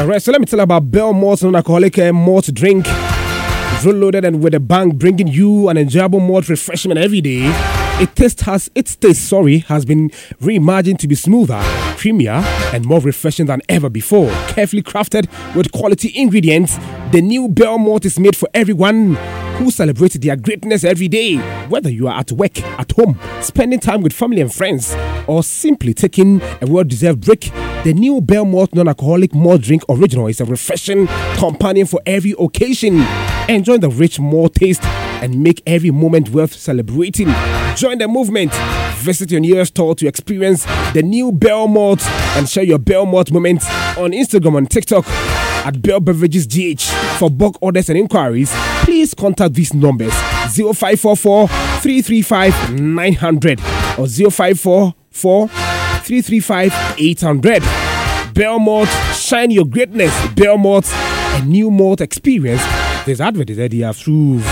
All right, so let me tell you about Bell Malt non-alcoholic malt drink. Loaded and with a bang, bringing you an enjoyable malt refreshment every day. Its taste has been reimagined to be smoother, creamier, and more refreshing than ever before. Carefully crafted with quality ingredients, the new Bell Malt is made for everyone who celebrates their greatness every day. Whether you are at work, at home, spending time with family and friends, or simply taking a well-deserved break, the new Bell Malt non-alcoholic malt drink original is a refreshing companion for every occasion. Enjoy the rich malt taste and make every moment worth celebrating. Join the movement. Visit your nearest store to experience the new Bell Malt and share your Bell Malt moments on Instagram and TikTok at Bell Beverages GH. For bulk orders and inquiries, please contact these numbers 0544 335 900 or 0544 335 800. Bell Malt, shine your greatness. Bell Malt, a new malt experience. This advert is already approved.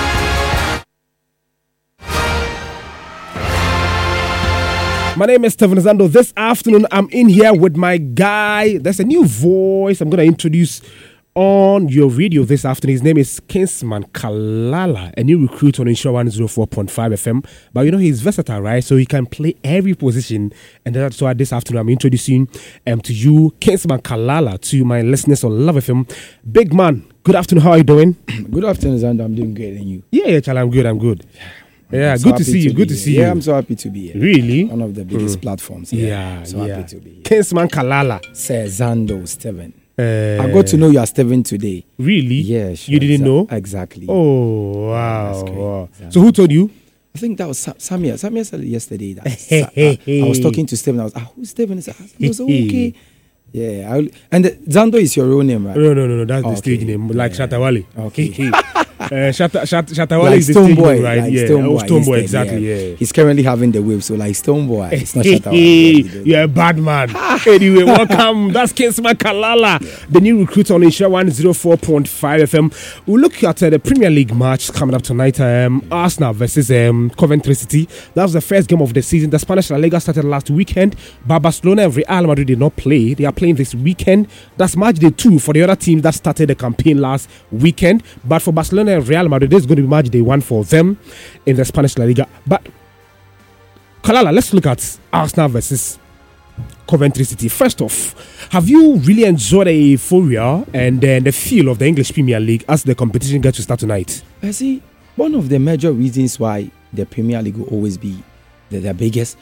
My name is Stephen Zando. This afternoon, I'm in here with my guy. There's a new voice I'm going to introduce on your radio this afternoon. His name is Kingsman Kalala, a new recruit on Insure 104.5 FM. But you know, he's versatile, right? So he can play every position. And that's why this afternoon I'm introducing to you, Kingsman Kalala, to my listeners on Love FM. Big man, good afternoon. How are you doing? Good afternoon, Zando. I'm doing great. And you? Yeah, Charlie, I'm good. Yeah, so good to see you. Good to see you. Yeah, I'm so happy to be here. Really? One of the biggest platforms. Yeah, so happy to be here. Kingsman Kalala. Sir Zando Steven. I got to know you are Steven today. Really? Yeah, sure. You didn't know? Exactly. Oh, wow. Wow. So who told you? I think that was Samia. Samia said it yesterday. That I was talking to Steven. I was, who's Steven? He was okay. Yeah. And Zando is your real name, right? No. That's the stage name. Like Shatawale. Okay. Shatawale like is the stage name, right? Like yeah. Stoneboy, exactly. Yeah. He's currently having the wave, so like Stoneboy. It's not Shatawale. You're a bad man. Anyway, welcome. That's Kingsman Kalala, the new recruit on Insure 104.5 FM. We'll look at the Premier League match coming up tonight. Arsenal versus Coventry City. That was the first game of the season. The Spanish La Liga started last weekend, but Barcelona and Real Madrid did not play. They are playing this weekend. That's match day 2 for the other team that started the campaign last weekend. But for Barcelona and Real Madrid, this is going to be match day 1 for them in the Spanish La Liga. But Kalala, let's look at Arsenal versus Coventry City. First off, have you really enjoyed the euphoria and the feel of the English Premier League as the competition gets to start tonight? I see. One of the major reasons why the Premier League will always be the biggest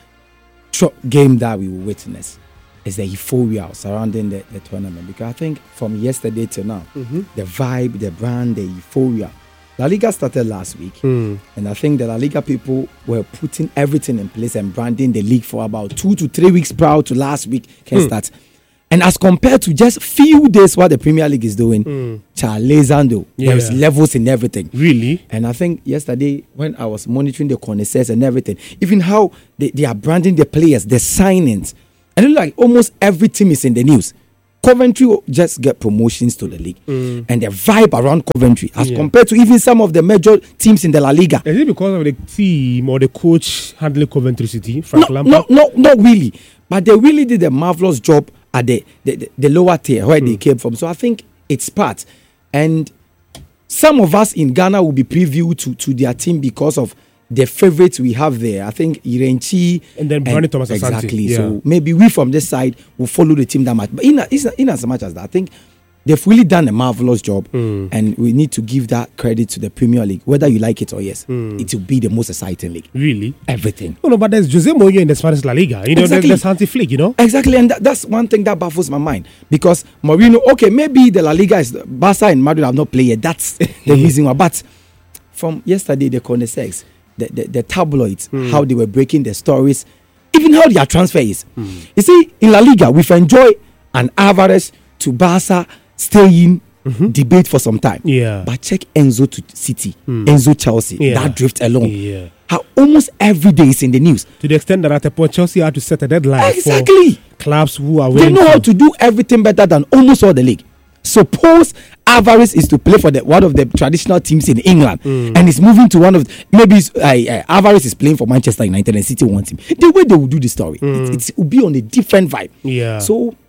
game that we will witness is the euphoria surrounding the tournament. Because I think from yesterday till now, the vibe, the brand, the euphoria. La Liga started last week, and I think the La Liga people were putting everything in place and branding the league for about 2 to 3 weeks prior to last week can start. And as compared to just few days what the Premier League is doing, Charlie Zando, there is levels in everything. Really? And I think yesterday when I was monitoring the connoisseurs and everything, even how they are branding the players, the signings, and like almost every team is in the news. Coventry just get promotions to the league, and the vibe around Coventry as compared to even some of the major teams in the La Liga. Is it because of the team or the coach handling Coventry City, Frank Lampard? No, not really. But they really did a marvelous job at the lower tier where they came from. So I think it's part. And some of us in Ghana will be previewed to their team because of the favorites we have there. I think Irenchi and then Brandon Thomas Asante. Exactly. Yeah. So maybe we from this side will follow the team that much. But in as much as that, I think they've really done a marvelous job, and we need to give that credit to the Premier League, whether you like it or yes. It will be the most exciting league. Really? Everything. No, but there's Jose Mourinho in the Spanish La Liga. You know, there's Hansi Flick, you know? Exactly, and that's one thing that baffles my mind. Because Mourinho, okay, maybe the La Liga is Barca and Madrid have not played yet. That's the reason why. But from yesterday, the connoisseurs, the tabloids, how they were breaking the stories, even how their transfer is. You see, in La Liga, we've enjoyed an Alvarez to Barca staying debate for some time. Yeah. But check Enzo to City, Enzo Chelsea, that drift alone. Yeah. How almost every day is in the news. To the extent that at a point Chelsea had to set a deadline for clubs who are willing. They know how to do everything better than almost all the league. Suppose Alvarez is to play for one of the traditional teams in England and is moving to one of maybe Alvarez is playing for Manchester United and City wants him. The way they will do the story, it will be on a different vibe. Yeah. So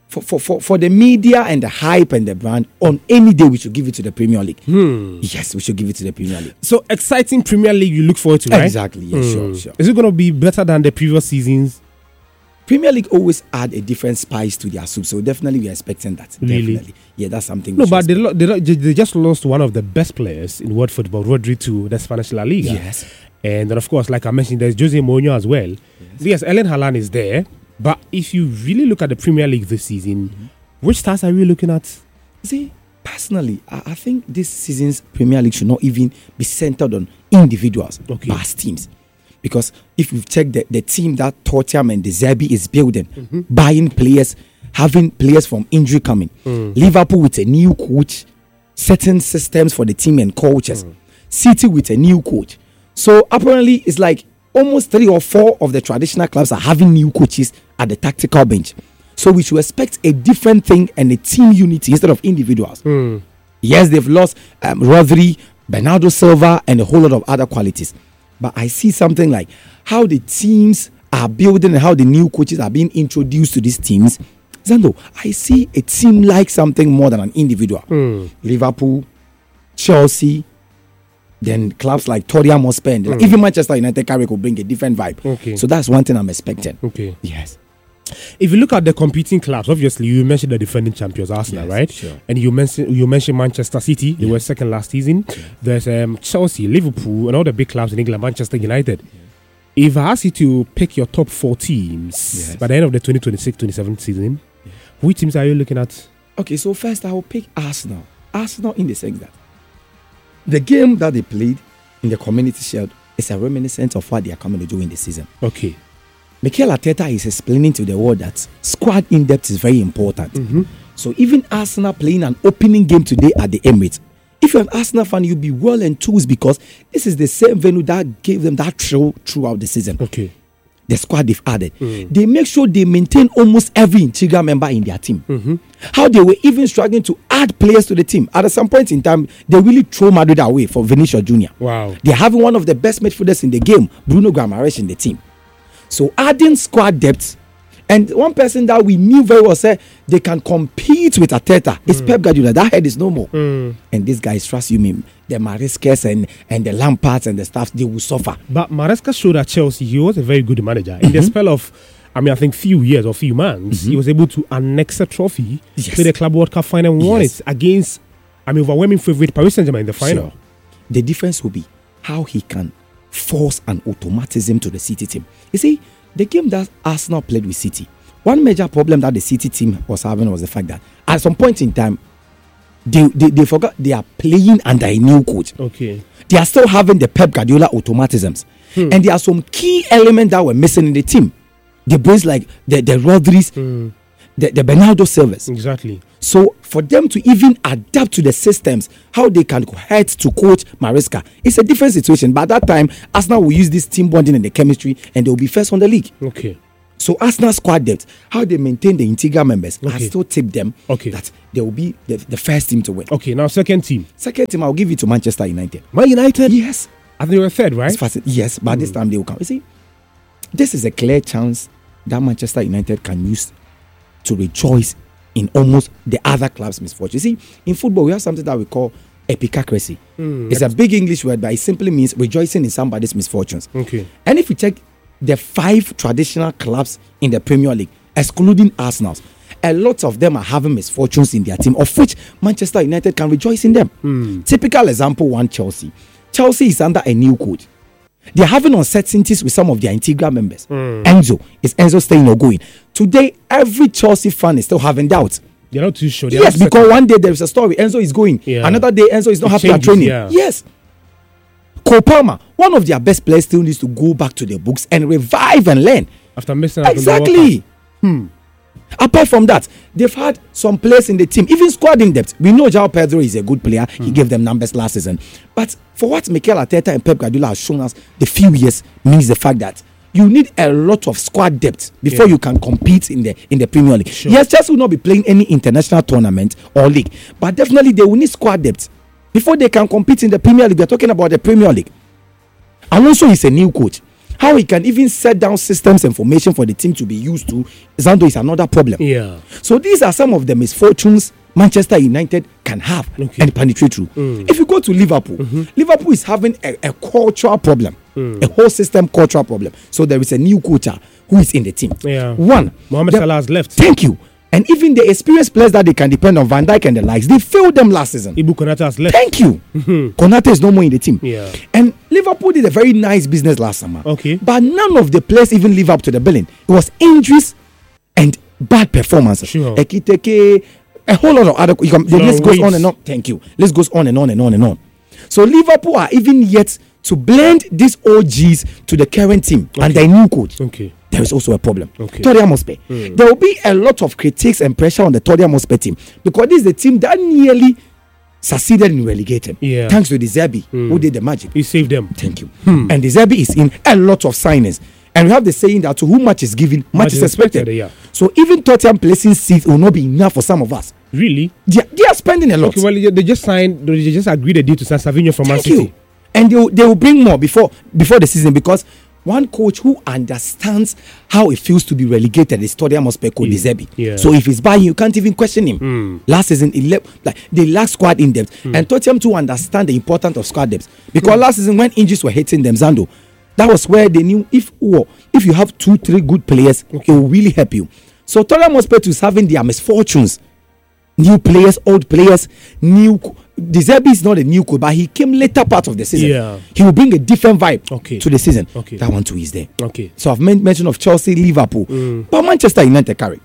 for the media and the hype and the brand, on any day we should give it to the Premier League. Yes, we should give it to the Premier League. So exciting Premier League you look forward to, right? Exactly. Yes, sure. Is it going to be better than the previous seasons? Premier League always add a different spice to their soup, so definitely we are expecting that. Really? Definitely. Yeah, that's something. No, but they just lost one of the best players in world football, Rodri, to the Spanish La Liga. Yes. And then, of course, like I mentioned, there's Jose Mourinho as well. Yes, Erling Haaland is there. But if you really look at the Premier League this season, which stars are we looking at? See, personally, I think this season's Premier League should not even be centered on individuals, but as teams. Because if you check the team that Tottenham and De Zerbi is building, buying players, having players from injury coming, Liverpool with a new coach, setting systems for the team and coaches, City with a new coach. So apparently it's like almost 3 or 4 of the traditional clubs are having new coaches at the tactical bench. So we should expect a different thing and a team unity instead of individuals. Yes, they've lost Rodri, Bernardo Silva, and a whole lot of other qualities. But I see something like how the teams are building and how the new coaches are being introduced to these teams. Zando, I see a team like something more than an individual. Liverpool, Chelsea, then clubs like Tottenham Hotspur, like even Manchester United Carrick will bring a different vibe. Okay. So that's one thing I'm expecting. Okay. Yes. If you look at the competing clubs, obviously you mentioned the defending champions Arsenal, Yes, right? sure. And you mentioned Manchester City. They were second last season. There's Chelsea, Liverpool, and all the big clubs in England, Manchester United. If I ask you to pick your top 4 teams by the end of the 2026-27 season, which teams are you looking at? Okay, so first I will pick Arsenal. Arsenal in the sense that the game that they played in the Community Shield is a reminiscence of what they are coming to do in the season. Okay. Mikel Arteta is explaining to the world that squad in-depth is very important. So even Arsenal playing an opening game today at the Emirates, if you're an Arsenal fan, you'll be well enthused because this is the same venue that gave them that thrill throughout the season. Okay. The squad they've added. They make sure they maintain almost every integral member in their team. How they were even struggling to add players to the team. At some point in time, they really throw Madrid away for Vinicius Jr. Wow. They're having one of the best midfielders in the game, Bruno Guimaraes, in the team. So adding squad depth, and one person that we knew very well said they can compete with Arteta is Pep Guardiola. That head is no more. And these guys, trust you me, the Marescas and the Lampards and the staff, they will suffer. But Maresca showed at Chelsea he was a very good manager. In the spell of, I think few years or few months, he was able to annex a trophy to the Club World Cup final and won it against, overwhelming favorite Paris Saint-Germain in the final. Sure. The difference will be how he can force an automatism to the City team. You see, the game that Arsenal played with City, one major problem that the City team was having was the fact that at some point in time, they forgot they are playing under a new coach. Okay. They are still having the Pep Guardiola automatisms. And there are some key elements that were missing in the team. The boys like the Rodris, the Bernardo Silvas. Exactly. So for them to even adapt to the systems, how they can head to coach Maresca, it's a different situation. But at that time, Arsenal will use this team bonding and the chemistry, and they will be first on the league. Okay. So Arsenal squad depth, how they maintain the integral members, I still tip them that they will be the first team to win. Okay, now second team. Second team, I'll give it to Manchester United. Man United? Yes. I think they were third, right? Yes, but this time they will come. You see, this is a clear chance that Manchester United can use to rejoice in almost the other club's misfortune. You see, in football, we have something that we call epicacracy. It's a big English word, but it simply means rejoicing in somebody's misfortunes. Okay. And if you check the 5 traditional clubs in the Premier League, excluding Arsenal, a lot of them are having misfortunes in their team, of which Manchester United can rejoice in them. Typical example one, Chelsea. Chelsea is under a new coach. They're having uncertainties with some of their integral members. Enzo, is Enzo staying or going? Today, every Chelsea fan is still having doubts. They're not too sure. Yes, because one day there is a story, Enzo is going. Another day, Enzo is not happy at training. Yes. Cole Palmer, one of their best players, still needs to go back to the books and revive and learn. After missing out exactly. Apart from that, they've had some players in the team, even squad in depth. We know João Pedro is a good player. He gave them numbers last season. But for what Mikel Arteta and Pep Guardiola have shown us the few years means the fact that you need a lot of squad depth before you can compete in the Premier League. Sure. Yes, Chelsea will not be playing any international tournament or league, but definitely they will need squad depth before they can compete in the Premier League. We're talking about the Premier League. Alonso is a new coach. How he can even set down systems and formation for the team to be used to, Zando, is another problem. Yeah. So these are some of the misfortunes Manchester United can have and penetrate through. If you go to Liverpool, Liverpool is having a cultural problem, a whole system cultural problem. So there is a new coach who is in the team. Yeah. One, Mohamed Salah has left. Thank you. And even the experienced players that they can depend on, Van Dijk and the likes, they failed them last season. Ibu Konate has left. Thank you. Konate is no more in the team. Yeah. And Liverpool did a very nice business last summer. Okay. But none of the players even live up to the billing. It was injuries and bad performances. Sure. Ekiteke, a whole lot of other. The list goes on and on. Thank you. List goes on and on and on and on. So Liverpool are even yet to blend these OGs to the current team and their new coach. Okay. There is also a problem. Okay. Tottenham Hotspur. There will be a lot of critiques and pressure on the Tottenham Hotspur team because this is the team that nearly succeeded in relegating. Yeah. Thanks to the Zerbi who did the magic. He saved them. Thank you. And the Zerbi is in a lot of signings. And we have the saying that to whom much is given, much is expected. Yeah. So even Tottenham placing seats will not be enough for some of us. Really? They are spending a lot. Okay, well, they just agreed a deal to sign Savinho from Man Thank City. you. And they will bring more before the season because one coach who understands how it feels to be relegated is Tottenham Hotspur coach De Zerbi. Yeah. So if he's buying, you can't even question him. Last season, they lack squad in depth, and Tottenham too understand the importance of squad depth because last season when injuries were hitting them, Zando, that was where they knew if you have 2-3 good players, it will really help you. So Tottenham Hotspur is having their misfortunes. New players, old players, new. De Zerbi is not a new coach, but he came later part of the season. Yeah. He will bring a different vibe to the season. Okay. That one too is there. Okay. So I've mentioned of Chelsea, Liverpool, but Manchester United carry.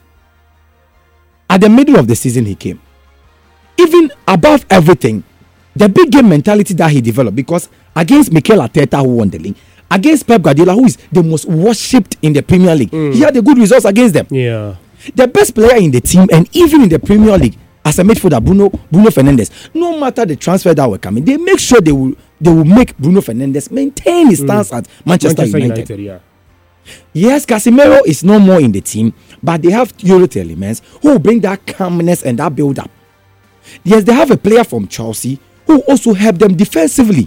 At the middle of the season, he came. Even above everything, the big game mentality that he developed, because against Mikel Arteta, who won the league, against Pep Guardiola, who is the most worshipped in the Premier League, he had the good results against them. Yeah. The best player in the team and even in the Premier League as a midfielder, Bruno Fernandes, no matter the transfer that were coming, they make sure they will make Bruno Fernandes maintain his stance at Manchester United. Yeah. Yes, Casemiro is no more in the team, but they have Euro elements who will bring that calmness and that build up. Yes, they have a player from Chelsea who also help them defensively.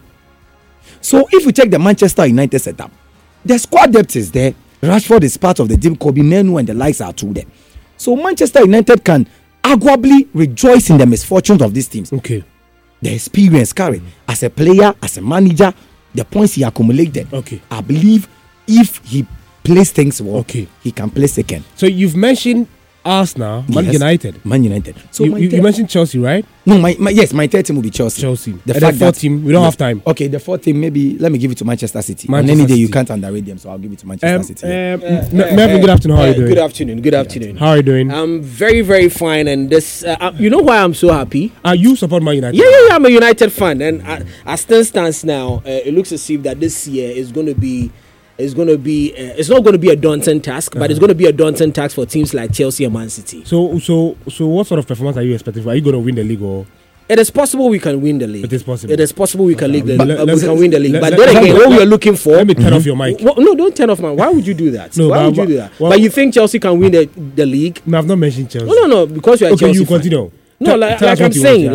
So if you check the Manchester United setup, the squad depth is there. Rashford is part of the team. Kobe Menu and the likes are too there. So Manchester United can arguably rejoice in the misfortunes of these teams. Okay. The experience carried as a player, as a manager, the points he accumulated. Okay. I believe if he plays things well, okay, he can play second. So you've mentioned Arsenal, Man United. Man United. So you mentioned Chelsea, right? No, my third team will be Chelsea. The fourth team, we don't have time. Okay, the fourth team, maybe let me give it to Manchester City. Manchester On any day City. you can't underrate them, so I'll give it to Manchester City. Melvin, good afternoon. How are you doing? Good afternoon. How are you doing? I'm very, very fine. And this, you know why I'm so happy? You support Man United? Yeah. I'm a United fan, and as things stands now, it looks as if that this year is going to be. It's not going to be a daunting task, but it's going to be a daunting task for teams like Chelsea and Man City. So what sort of performance are you expecting? Are you going to win the league or? It is possible we can win the league. It is possible. It is possible we can win the league. But then again, what we are looking for. Let me turn off your mic. No, don't turn off my. Why would you do that? No, why would you do that? But you think Chelsea can win the league? No, I've not mentioned Chelsea. No, because you are Chelsea. Okay, you continue. No, like I'm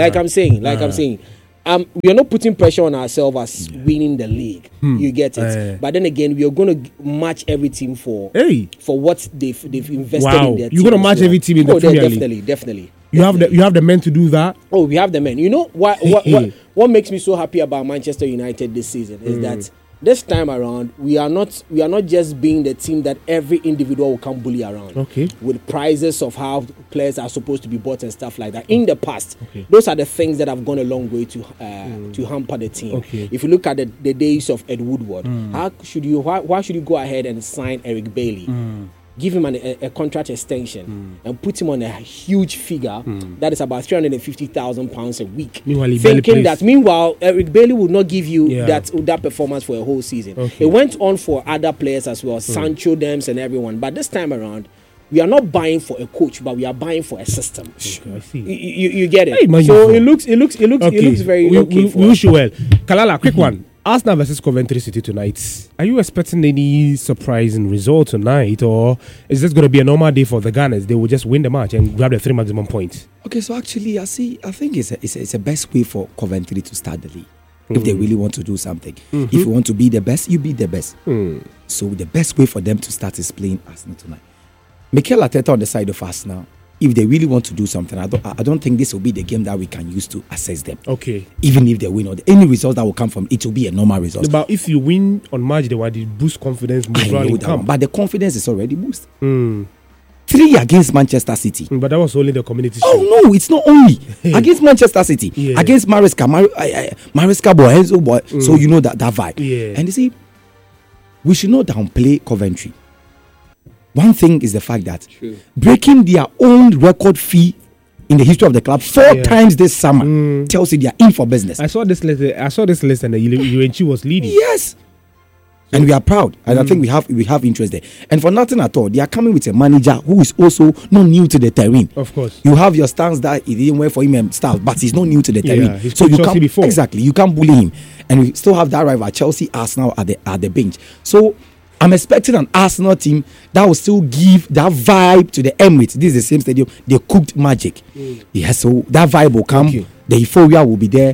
saying. We are not putting pressure on ourselves as winning the league. You get it. But then again, we are going to match every team for what they've invested in their team. You're going to match every team in the Premier League. Definitely. You have the men to do that. Oh, we have the men. You know what makes me so happy about Manchester United this season is that this time around we are not just being the team that every individual will come bully around. Okay. With prizes of how players are supposed to be bought and stuff like that. In the past, those are the things that have gone a long way to hamper the team. Okay. If you look at the days of Ed Woodward, why should you go ahead and sign Eric Bailey? Give him a contract extension and put him on a huge figure that is about £350,000 a week. Meanwhile, Eric Bailey would not give you that performance for a whole season. Okay. It went on for other players as well, Sancho, Dems, and everyone. But this time around, we are not buying for a coach, but we are buying for a system. Okay, I see. You get it. Hey, so it looks very okay. We wish you well. Kalala, quick one. Arsenal versus Coventry City tonight. Are you expecting any surprising result tonight, or is this going to be a normal day for the Gunners? They will just win the match and grab the 3 maximum points. Okay, so actually, I think it's a best way for Coventry to start the league. if they really want to do something. If you want to be the best, you be the best. So the best way for them to start is playing Arsenal tonight. Mikel Arteta on the side of Arsenal, if they really want to do something, I don't think this will be the game that we can use to assess them. Okay. Even if they win, or any result that will come from it will be a normal result. But if you win on match day, it boost confidence, morale in camp. But the confidence is already boosted. 3 against Manchester City. But that was only the community shield. Oh no, it's not only against Manchester City, against Maresca boy, Enzo boy. So you know that vibe. Yeah. And you see, we should not downplay Coventry. One thing is the fact that breaking their own record fee in the history of the club 4 times this summer tells you they are in for business. I saw this list and UNC was leading. Yes. And we are proud, and I think we have interest there. And for nothing at all, they are coming with a manager who is also not new to the terrain. Of course, you have your stance that it didn't work for him and stuff, but he's not new to the terrain. So you can't before. Exactly, you can't bully him, and we still have that rival Chelsea, Arsenal at the bench. So I'm expecting an Arsenal team that will still give that vibe to the Emirates. This is the same stadium. They cooked magic. Yes, so that vibe will come. Okay. The euphoria will be there.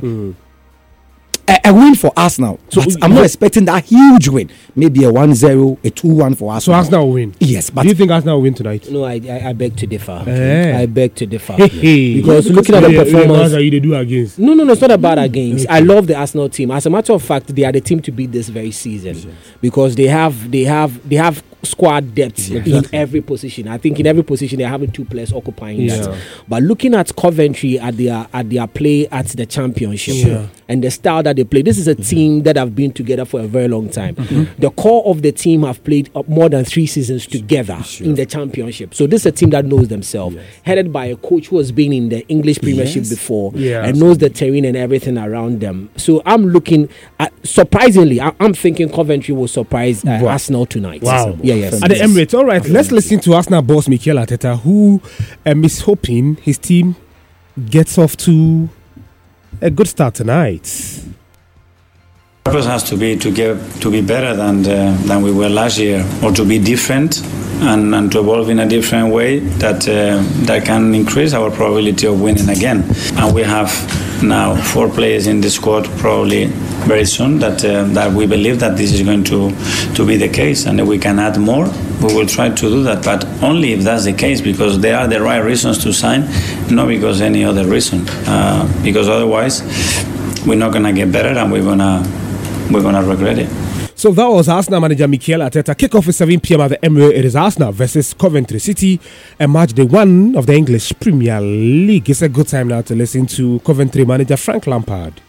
A win for Arsenal. So I'm not expecting that huge win. Maybe a 1-0, a 2-1 for Arsenal. So Arsenal will win. Yes, but do you think Arsenal will win tonight? No, I beg to differ. I beg to differ. Because looking at the performance, you do against. No, it's not about against. I love the Arsenal team. As a matter of fact, they are the team to beat this very season because they have squad depth in every position. I think in every position they're having 2 players occupying that. But looking at Coventry at their play at the Championship and the style that they play, this is a team that have been together for a very long time. The core of the team have played more than 3 seasons together in the Championship. So this is a team that knows themselves, headed by a coach who has been in the English Premiership before and knows the terrain and everything around them. So I'm looking at, surprisingly, I'm thinking Coventry will surprise Arsenal tonight. Wow. Yes. At the Emirates. All right, let's listen to Arsenal boss Mikel Arteta, who is hoping his team gets off to a good start tonight. The purpose has to be to be better than we were last year, or to be different and to evolve in a different way that can increase our probability of winning again. And we have now 4 players in the squad, probably very soon, that we believe that this is going to be the case, and if we can add more, we will try to do that, but only if that's the case, because there are the right reasons to sign, not because any other reason, because otherwise we're not going to get better and we're gonna regret it. So that was Arsenal manager Mikel Arteta. Kickoff is 7 p.m. at the Emirates. It is Arsenal versus Coventry City, and match day 1 of the English Premier League. It's a good time now to listen to Coventry manager Frank Lampard.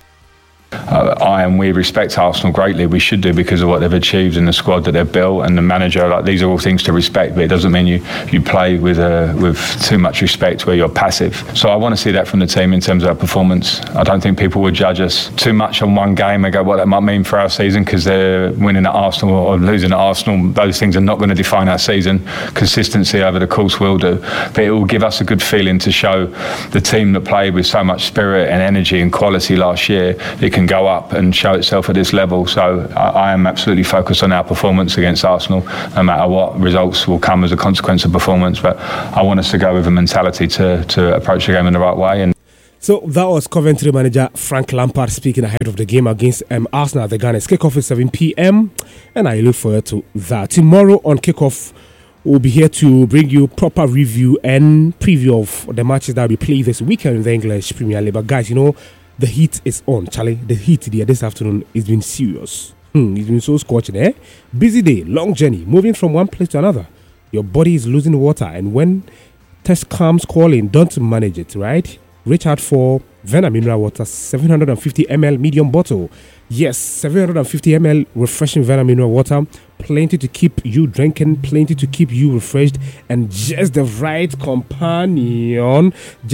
We respect Arsenal greatly. We should do, because of what they've achieved in the squad that they've built and the manager. Like, these are all things to respect, but it doesn't mean you play with too much respect where you're passive. So I want to see that from the team in terms of our performance. I don't think people would judge us too much on one game and go what that might mean for our season, because they're winning at Arsenal or losing at Arsenal. Those things are not going to define our season. Consistency over the course will do, but it will give us a good feeling to show the team that played with so much spirit and energy and quality last year, it can go up and show itself at this level. So I am absolutely focused on our performance against Arsenal, no matter what results will come as a consequence of performance. But I want us to go with a mentality to approach the game in the right way. And so that was Coventry manager Frank Lampard speaking ahead of the game against Arsenal at the Gunners. Kickoff is 7 p.m. and I look forward to that. Tomorrow on Kickoff, we'll be here to bring you proper review and preview of the matches that will be played this weekend in the English Premier League. But guys, the heat is on, Charlie. The heat there this afternoon has been serious. It's been so scorching, eh? Busy day, long journey, moving from one place to another. Your body is losing water, and when test comes calling, don't manage it, right? Reach out for Vena Mineral Water 750 ml medium bottle. Yes, 750 ml refreshing Vena Mineral Water. Plenty to keep you drinking, plenty to keep you refreshed, and just the right companion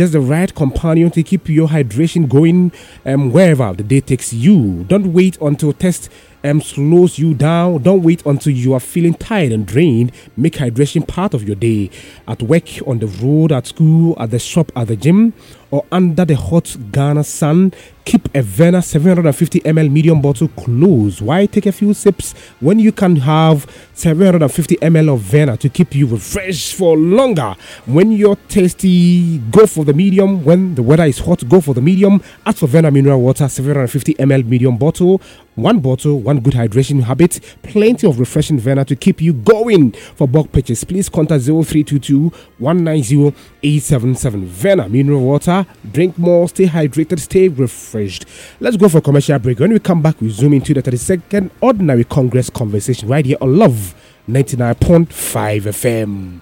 to keep your hydration going wherever the day takes you. Don't wait until test slows you down. Don't wait until you are feeling tired and drained. Make hydration part of your day. At work, on the road, at school, at the shop, at the gym, or under the hot Ghana sun. Keep a Vena 750 ml medium bottle close. Why take a few sips when you can have 750 ml of Vena to keep you refreshed for longer? When you're thirsty, go for the medium. When the weather is hot, go for the medium. Ask for Vena mineral water 750 ml medium bottle. One bottle, one good hydration habit, plenty of refreshing Vena to keep you going. For bulk purchase, please contact 0322 190 877. Vena mineral water. Drink more, stay hydrated, stay refreshed. Let's go for a commercial break. When we come back, we zoom into the 32nd Ordinary Congress conversation right here on Love 99.5 FM.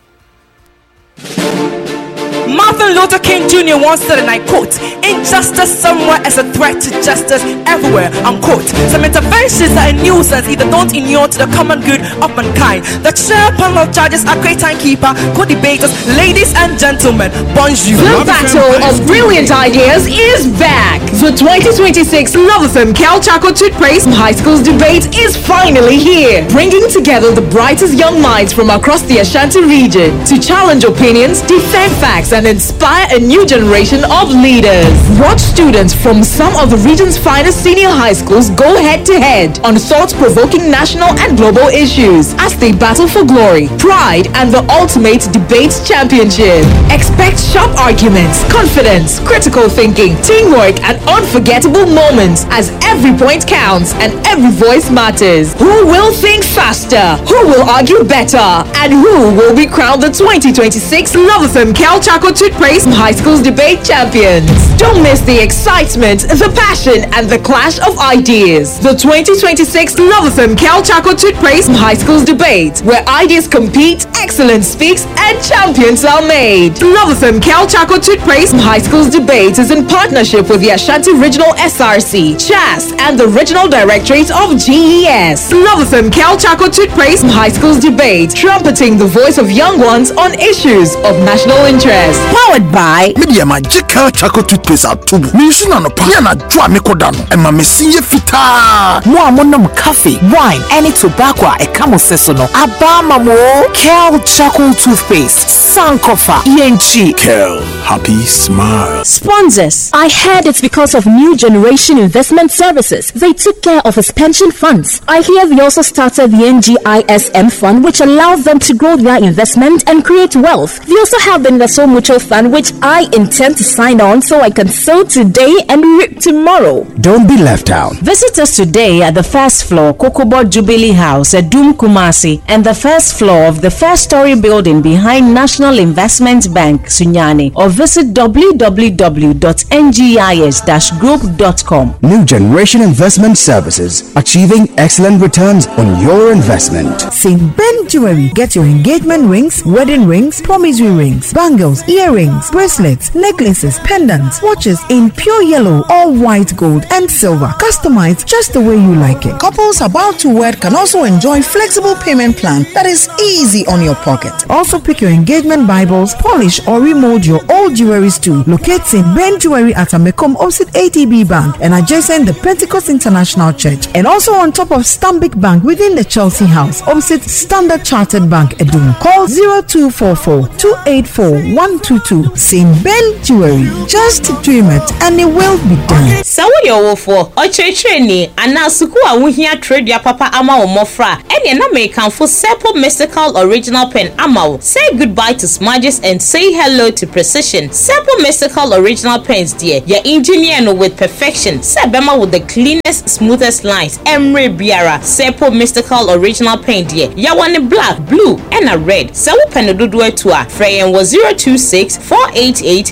Martin Luther King Jr. once said, and I quote, "Injustice somewhere is a threat to justice everywhere," unquote. Some interventions are a nuisance, either don't inure to the common good of mankind. The chair panel of judges are great timekeeper, co-debaters, ladies and gentlemen, bonjour. The battle of brilliant ideas is back. The 2026 Love FM Cal Chaco Toothpaste High Schools debate is finally here, bringing together the brightest young minds from across the Ashanti region to challenge opinions, defend facts, and inspire a new generation of leaders. Watch students from some of the region's finest senior high schools go head-to-head on thought-provoking national and global issues as they battle for glory, pride, and the ultimate debate championship. Expect sharp arguments, confidence, critical thinking, teamwork, and unforgettable moments as every point counts and every voice matters. Who will think faster? Who will argue better? And who will be crowned the 2026 Love FM Cal Chaco Toothpaste High Schools debate champions? Don't miss the excitement, the passion, and the clash of ideas. The 2026 Love FM Cal Chaco Toothpaste High Schools debate, where ideas compete, excellence speaks, and champions are made. Love FM Cal Chaco Toothpaste High Schools debate is in partnership with the Ashanti Regional SRC, CHAS, and the Regional Directorate of GES. Love FM Cal Chaco Toothpaste High Schools debate, trumpeting the voice of young ones on issues of national interest. Powered by Media Magical Chaco Toothpaste at Tubu. Mission on a piano, Dra Mikodano, and Mamma Fita. Moamonum coffee, wine, any tobacco, a camel sesono. Abamamo, Cal Chaco Toothpaste, Sankofa, ENG. Cal, happy smile. Sponsors. I heard it's because of New Generation Investment Services. They took care of his pension funds. I hear they also started the NGISM fund, which allows them to grow their investment and create wealth. They also have the Universal Mutual Fund, which I intend to sign on so I can sow today and reap tomorrow. Don't be left out. Visit us today at the first floor, Kokobo Jubilee House at Doom Kumasi, and the first floor of the first story building behind National Investment Bank, Sunyani, or visit www.ngis-group.com. New Generation Investment Services, achieving excellent returns on your investment. St. Ben Jewelry. Get your engagement rings, wedding rings, promissory rings, bangles, earrings, bracelets, necklaces, pendants, watches in pure yellow, all white gold and silver, customized just the way you like it. Couples about to wed can also enjoy flexible payment plan that is easy on your pocket. Also pick your engagement Bibles, polish or remold your old jewelries too. Locate St. Ben Jewelry at Amekom opposite ATB Bank and adjacent the Pentecost International Church, and also on top of Stanbic Bank within the Chelsea House opposite Standard Chartered Bank, Edum. Call 0244 284 122. St. Ben Jewelry. Just dream it and it will be done. So you're for Ochecheni and now Sukua we hear trade your papa ama or mofra and you not make for Seppo Mystical Original Pen Amao. Say goodbye to smudges and say hello to precision. Seppo Mystical Original Pens, dear. Your engineer with perfection. Sebema with the cleanest, smoothest lines. Emre Biara. Seppo Mystical Original Pen, dear. Ya want a black, blue, and a red. So pen a do it to her. Freyan was 026 488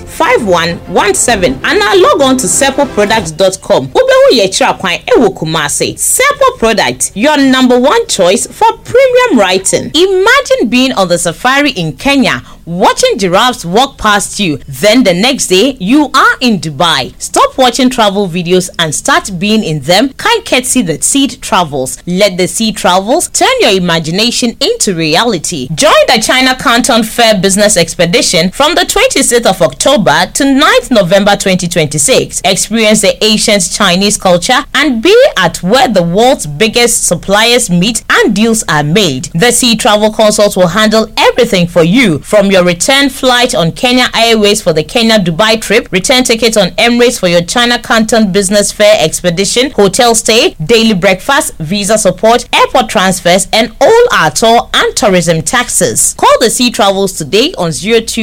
5117. And now log on to seppoproducts.com. Ubehu ye chapwan ewo Kumasi. Seppo Product, your number one choice for premium writing. Imagine being on the safari in Kenya, watching giraffes walk past you. Then the next day, you are in Dubai. Stop watching travel videos and start being in them. Kind courtesy the Seed Travels. Let the Seed Travels turn your imagination into reality. Join the China Canton Fair Business Expedition from the 26th of October to 9th November 2026. Experience the ancient Chinese culture and be at where the world's biggest suppliers meet and deals are made. The Sea Travel Consult will handle everything for you, from your return flight on Kenya Airways for the Kenya Dubai trip, return tickets on Emirates for your the China Canton Business Fair expedition, hotel stay, daily breakfast, visa support, airport transfers, and all our tour and tourism taxes. Call the Sea Travels today on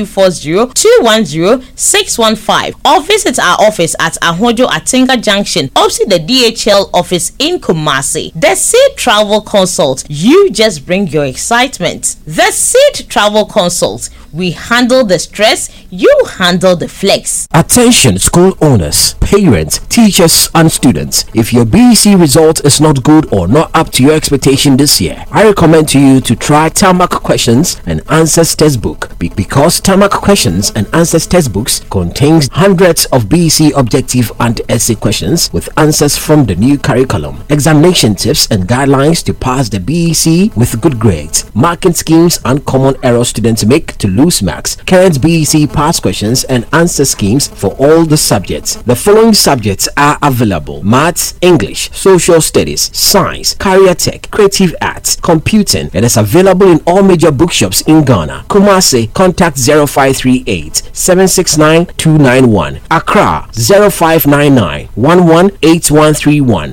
0240-210-615 or visit our office at Ahojo Atinga Junction, opposite the DHL office in Kumasi. The Sea Travel Consult. You just bring your excitement. The Sea Travel Consult. We handle the stress, you handle the flex. Attention school owners, parents, teachers and students. If your BEC result is not good or not up to your expectation this year, I recommend to you to try Tarmac Questions and Answers Textbook because Tarmac Questions and Answers Textbooks contains hundreds of BEC objective and essay questions with answers from the new curriculum, examination tips and guidelines to pass the BEC with good grades, marking schemes and common errors students make to lose marks, current BEC past questions and answer schemes for all the subjects. The following subjects are available: Maths, English, Social Studies, Science, Career Tech, Creative Arts, Computing. It is available in all major bookshops in Ghana. Kumasi, contact 0538 769 291. Accra 0599 118131.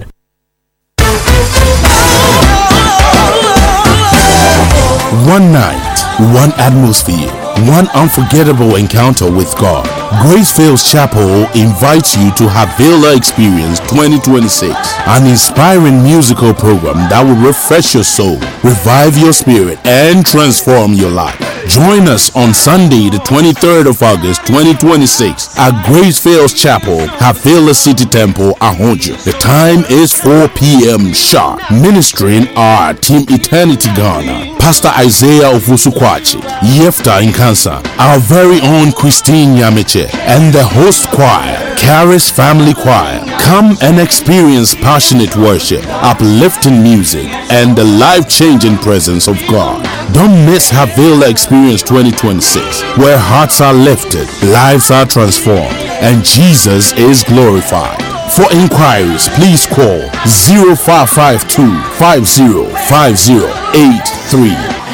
One night, one atmosphere, one unforgettable encounter with God. Gracefield Chapel invites you to Havila Experience 2026, an inspiring musical program that will refresh your soul, revive your spirit, and transform your life. Join us on Sunday, the 23rd of August 2026 at Gracefield Chapel, Havila City Temple, Ahojo. The time is 4 p.m. sharp. Ministering are Team Eternity Ghana, Pastor Isaiah Ofusukwachi, Yefta Inkansa, our very own Christine Yameche, and the host choir, Caris Family Choir. Come and experience passionate worship, uplifting music, and the life-changing presence of God. Don't miss Havila Experience 2026, where hearts are lifted, lives are transformed, and Jesus is glorified. For inquiries, please call 0552 505083.